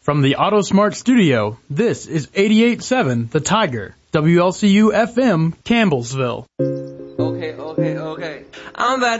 From the AutoSmart studio, this is 88.7 The Tiger, WLCU FM, Campbellsville. Okay. I'm that